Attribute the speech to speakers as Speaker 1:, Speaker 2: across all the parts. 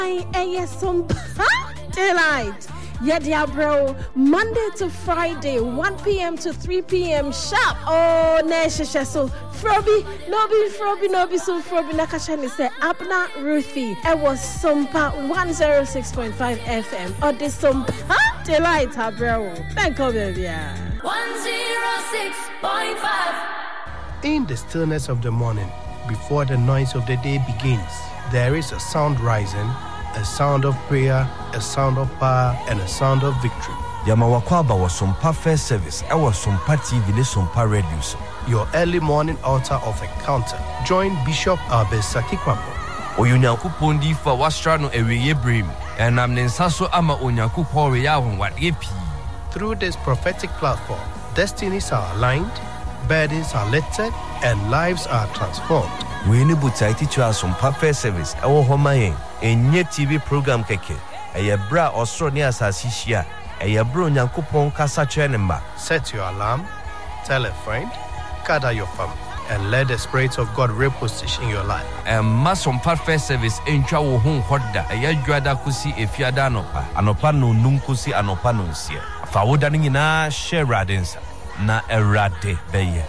Speaker 1: Some delight. Yedia bro, Monday to Friday, 1 p.m. to 3 p.m. sharp. Oh, Nesha so Frobi, Nobi so Frobi Nakashani say Abna Ruthie. It was Sumpa 106.5 FM. Or the Sumpa delight, bro. Thank you, baby.
Speaker 2: 106.5.
Speaker 3: In the stillness of the morning, before the noise of the day begins, there is a sound rising, a sound of prayer, a sound of power, and a sound of victory.
Speaker 4: Yamawakwaba was Sumpa First Service. I was Sumpa TV, the Sumpa Radio.
Speaker 3: Your early morning altar of encounter. Join Bishop Abesaki Kwambo.
Speaker 4: Oyunyaku Pondi for Wastrano Eweye Brim, and Amnensaso Ama Onyaku Pori Yahon what yepi.
Speaker 3: Through this prophetic platform, destinies are aligned, burdens are lifted, and lives are transformed.
Speaker 4: We need to teach you some First Service. Our home enye TV program keke. Eye bra Australia asasishia. Eye bro Nyankopon kasa chenemba.
Speaker 3: Set your alarm, tell a friend, gather your family, and let the Spirit of God reposition your life.
Speaker 4: Some First Service encha wo hon hoda. Eye dwada kusi efiada anopa. Anopa no nunkusi anopa no nsia. Fa woda ni na share radensa. Na erade beye.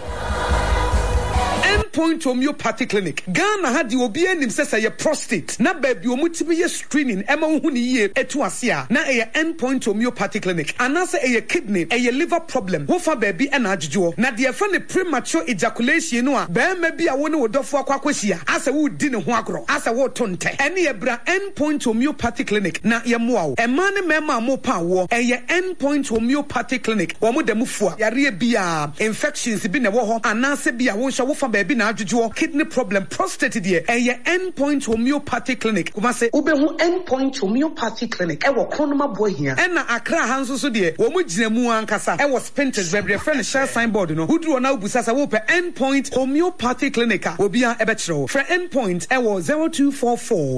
Speaker 5: Point Homeopathy Clinic. Ghana had the obi enim say your prostate. Na baby omutibi ye screening ema huni ye etu asia. Na a Endpoint Homeopathy Clinic. Anase a kidney, a liver problem. Wofa baby and ajujo. Na the friend premature ejaculation no a be maybe a woni wodofo akwakwisia. Asa wo di ne ho agro. Asa wo tonte. Ene ye bra Endpoint Homeopathy Clinic. Na ye moa. E ma ne mema mo pa wo. E ye Endpoint Homeopathy Clinic. Wo mo demufua. Yare bia infections bi ne wo ho. Anase bia wo hwa wofa baby kidney problem, prostate dear, a Endpoint Homeopathy Clinic. Kuma say, Ubehu Endpoint Homeopathy Clinic. Ewa Kronoma boy here. Ena Accra Hanso so dear, Womu Jinemu Ankasa. Ewa Spenters, baby, a friend share signboard, no. Who do now Busasa Wope Endpoint Homeopathy Clinic. Wobia Ebetro. For Endpoint, Ewa 0244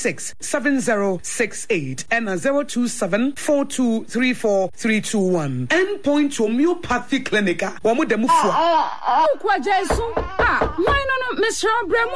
Speaker 5: 867068 and 027 4234321. Endpoint Homeopathy Clinic. Womu Demufua.
Speaker 1: Kwa Jesu. Why no, Mr. Bremo?